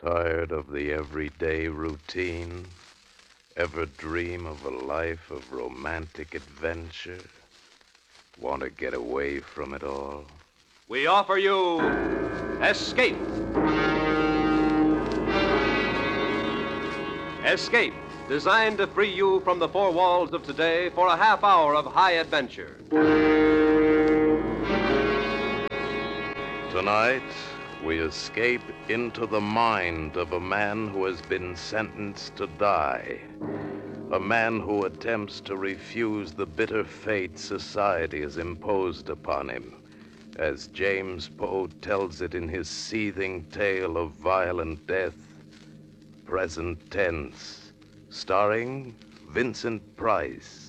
Tired of the everyday routine? Ever dream of a life of romantic adventure? Want to get away from it all? We offer you Escape. Escape, designed to free you from the four walls of today for a half hour of high adventure. Tonight, we escape into the mind of a man who has been sentenced to die. A man who attempts to refuse the bitter fate society has imposed upon him, as James Poe tells it in his seething tale of violent death, Present Tense, starring Vincent Price.